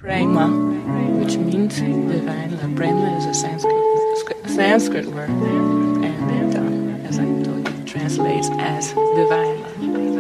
Prema, which means divine. Prema is a Sanskrit word, and as I told you, it translates as divine.